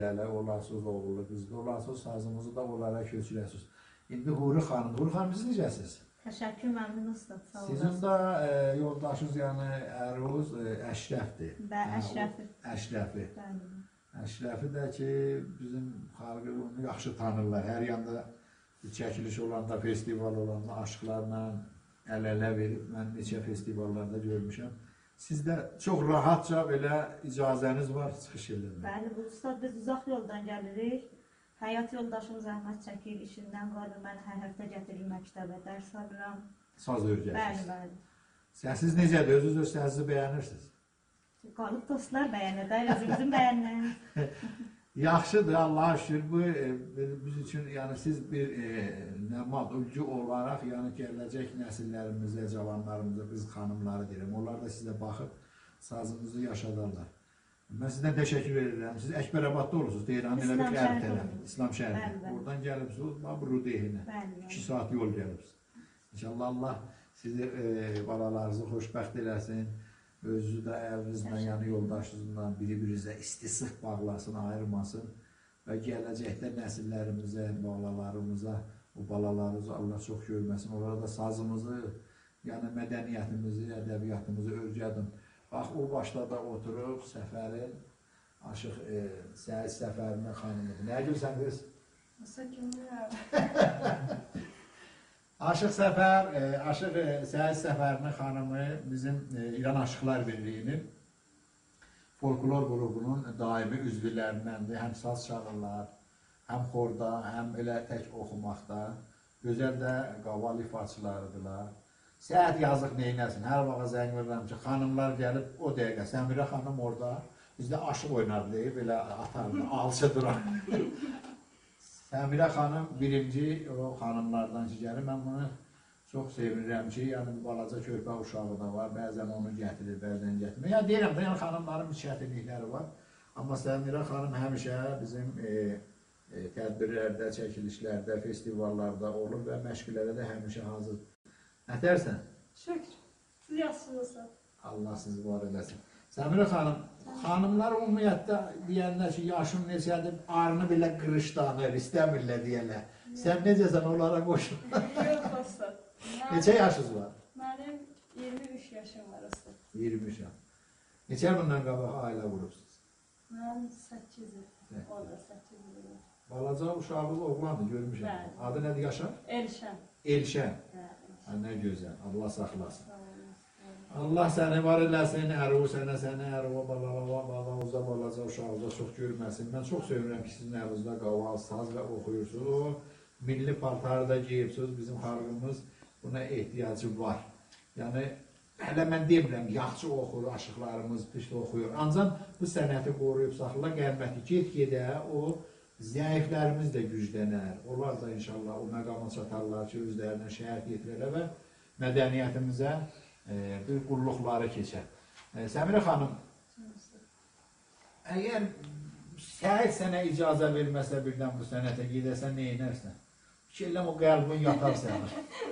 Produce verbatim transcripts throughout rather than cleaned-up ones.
Olarsınız oğullu, qızlı, olarsınız sazımızı da onlara köçüləsiniz. İndi Huri xanım, Huri xanım siz necəsiniz? Təşəkkür, məmnunsunuz. Sizin də e, yoldaşınız, yəni əriniz e, Əşrəfdir. Bə, Əşrəfi. Əşrəfi. Bəli. Əşrəfi də ki, bizim xalqı onu yaxşı tanırlar. Hər yanda çəkiliş olanda, festival olanda aşıqlarla əl-ələ verib, mən neçə festivallarda görmüşəm. Sizdə çox rahatca belə icazəniz var çıxış eləmək. Bəli, bu ustad biz uzaq yoldan gəlirik. Həyat yoldaşımız zəhmət çəkir, işindən qalır. Mən hər həftə gətirir məktəbə, dərs alıram. Saz öyrəşirsiniz. Bəli, bəli. Səsiz necədir? Özünüz öz səsinizi bəyənirsiniz? Qalıb dostlar bəyənir, də özümüzün bəyənir. Yaxşıdır, Allah'a şükür. Bu e, biz üçün, yəni siz bir e, nəmad, ülgü olaraq, yəni gələcək nəsillərimizə, cavanlarımıza, qız xanımları deyirəm. Onlar da sizə baxıb sazınızı yaşadarlar. Mən sizdən təşəkkür edirəm. Siz Əkbərabadda olursunuz, deyirəm, elə bir qərb tərəfi, İslam şəhəri. Oradan gəlibsiniz, bu Rudehinə. iki saat yol gəlibsiniz. İnşallah Allah sizi e, balalarınızı xoşbəxt eləsin. Özü də əlinizlə, yəni yoldaşınızla biri-birinizə istisıq bağlasın, ayırmasın və gələcəkdə nəsillərimizə, balalarımıza, o balalarımızı Allah çox görməsin. Onlara da sazımızı, yəni mədəniyyətimizi, ədəbiyyatımızı öyrədin. Bax, o başda da oturub Səfərin, Aşıq e, Səhət Səfərinin xanımıdır. Nəyə gülsən qız? Nasıl kimdir? Aşıq Səfər, e, Aşıq e, Səhət Səfərinin xanımı bizim e, İran Aşıqlar Birliyinin folklor qrubunun daimi üzvlərindəndir. Həm saz çalırlar, həm xorda, həm elə tək oxumaqda. Gözəl də qaval ifaçılarıdırlar. Səhət yazıq neynəsin? Hər vaxt zəng verirəm ki, xanımlar gəlib o dəqiqə, Səmirə xanım orada bizdə aşıq oynar deyib, elə atardı, alça durar. Səmirə xanım birinci o xanımlardan ki, gəlir. Mən bunu çox sevinirəm ki, yəni balaca körpə uşağı da var, bəzən onu gətirir, bəzən gətirmir. Ya deyirəm də, yəni xanımların bir çətinlikləri var. Amma Səmirə xanım həmişə bizim e, e, tədbirlərdə, çəkilişlərdə, festivallarda olur və məşqlərdə də həmişə hazır. Nətərsən? Şükür. Siz yaxşısınız. Allah sizi var eləsin. Səmirə xanım, xanımlar ümumiyyətlə deyənlər ki, yaşın neçədir, arını belə qırışdanır, istəmirlər deyənlər. Sən necəsən onlara qoşun? Yox, usta. Neçə yaşınız var? Mənim iyirmi üç yaşım var, usta. iyirmi üç yaş. Neçə bundan qabaq ailə qurubsunuz? Mən səkkiz il. O da səkkiz il. Balaca uşaqlı oğlandı, görmüşəm. Bəli. Adı nədir yaşam? Elşən. Elşən. Bəli. Ha, nə gözəl, Allah saxlasın. Sağ olun. Allah səni var eləsin, əruv sənə, səni əruva, balava, balavuzda, balaca uşağıza çox görməsin. Mən çox sevinirəm ki, sizin əlinizdə qaval, saz və oxuyursunuz. O milli paltarı da geyibsiniz, bizim xalqımız buna ehtiyacı var. Yəni, hələ mən demirəm, yaxşı oxuyur, aşıqlarımız pişli oxuyur. Ancaq bu sənəti qoruyub saxla, qəlbəti get-gedə o zəiflərimiz də güclənər. Onlar da inşallah o məqama çatarlar ki, özlərindən şəhət yetirələ və mədəniyyətimizə e, bir qulluqları keçər. E, Səmirə xanım, əgər şəhid sənə icazə verməsə birdən bu sənətə gedəsən, nə edərsən? Fikirləm o qəlbin yatar sənə.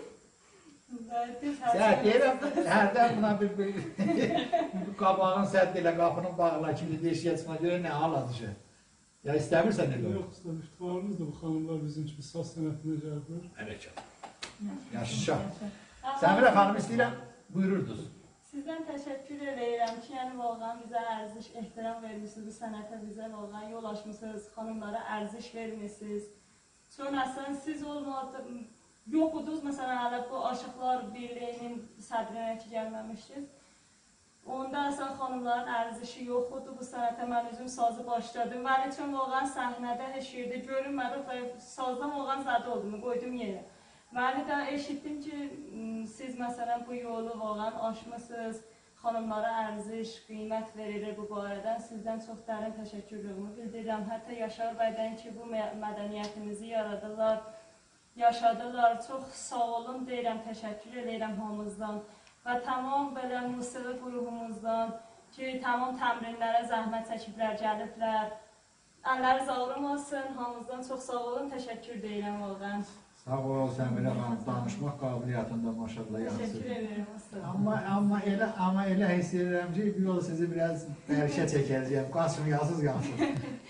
Sən deyirəm, hərdən buna bir, bir, bir qabağın sədd elə, qapının bağla, kilidi eşiyə çıxma görə nə aladışı? Ya istəmirsən elə? Yox, usta, iftibarımız da bu xanımlar bizim kimi saz sənətinə gəliblər. Ələkə. Yaşa. Səmirə xanım istəyirəm, buyururdunuz. Sizdən təşəkkür edirəm ki, yəni Volğan bizə ərziş, ehtiram vermişsiniz, bu sənətə bizə Volğan yol açmışsınız, xanımlara ərziş vermişsiniz. Sonrasında siz olmadı, yoxudunuz, məsələn, hələ bu Aşıqlar Birliyinin sədrinə ki, gəlməmişdiniz. Onda əsən xanımların ərzişi yoxudur, bu sənətə mən üzüm sazı başladım. Mən üçün Volğan səhnədə heç yerdə görünmədi və sazdan Volğan zədə oldum, qoydum yerə. Mən də eşitdim ki, siz məsələn bu yolu Volğan aşmışsınız, xanımlara ərziş, qiymət verilir bu barədən. Sizdən çox dərin təşəkkürlüyümü bildirirəm. Hətta Yaşar bəydən ki, bu mədəniyyətimizi yaradılar, yaşadılar. Çox sağ olun deyirəm, təşəkkür edirəm hamımızdan. Və tamam belə musiqi qruhumuzdan ki, tamam təmrinlərə zəhmət çəkiblər, gəliblər. Əlləri zağrım olsun, hamımızdan çox sağ olun, təşəkkür deyirəm Volğan. Sağ ol, Səmirə xanım, danışmaq qabiliyyətində maşallah yaxşı. Təşəkkür edirəm, usta. Amma, amma elə, amma elə hiss edirəm ki, bir yol sizi biraz bərkə çəkəcəyəm, qaçmayasız qalsın.